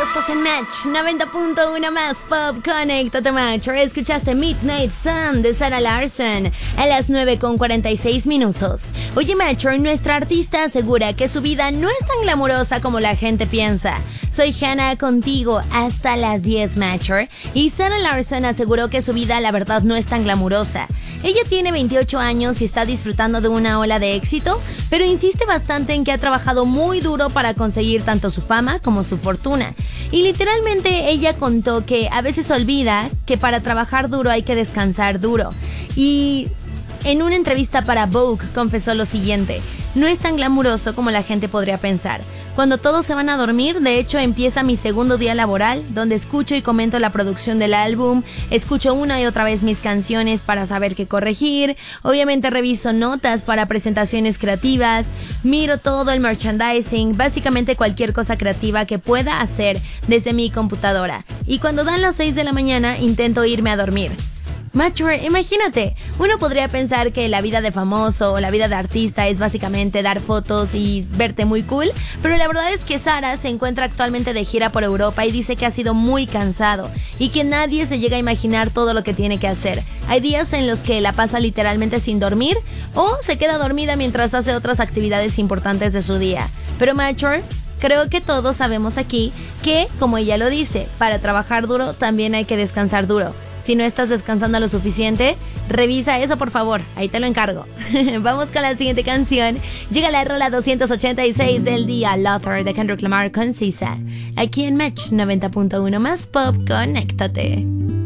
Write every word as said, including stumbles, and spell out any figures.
estás en Match noventa punto uno más Pop. Conéctate, Match. Escuchaste Midnight Sun de Sarah Larsson a las nueve con cuarenta y seis minutos. Oye, Match, nuestra artista asegura que su vida no es tan glamurosa como la gente piensa. Soy Hannah contigo hasta las diez, Matcher. Y Sarah Larsson aseguró que su vida, la verdad, no es tan glamurosa. Ella tiene veintiocho años y está disfrutando de una ola de éxito, pero insiste bastante en que ha trabajado muy duro para conseguir tanto su fama como su fortuna. Y literalmente ella contó que a veces olvida que para trabajar duro hay que descansar duro. Y en una entrevista para Vogue confesó lo siguiente: no es tan glamuroso como la gente podría pensar. Cuando todos se van a dormir, de hecho empieza mi segundo día laboral, donde escucho y comento la producción del álbum, escucho una y otra vez mis canciones para saber qué corregir, obviamente reviso notas para presentaciones creativas, miro todo el merchandising, básicamente cualquier cosa creativa que pueda hacer desde mi computadora. Y cuando dan las seis de la mañana, intento irme a dormir. Mature, imagínate, uno podría pensar que la vida de famoso o la vida de artista es básicamente dar fotos y verte muy cool, pero la verdad es que Sarah se encuentra actualmente de gira por Europa y dice que ha sido muy cansado y que nadie se llega a imaginar todo lo que tiene que hacer. Hay días en los que la pasa literalmente sin dormir o se queda dormida mientras hace otras actividades importantes de su día. Pero Mature, creo que todos sabemos aquí que, como ella lo dice, para trabajar duro también hay que descansar duro. Si no estás descansando lo suficiente, revisa eso, por favor. Ahí te lo encargo. Vamos con la siguiente canción. Llega la rola doscientos ochenta y seis del día, Lothar de Kendrick Lamar con Sisa. Aquí en Match noventa punto uno más Pop. Conéctate.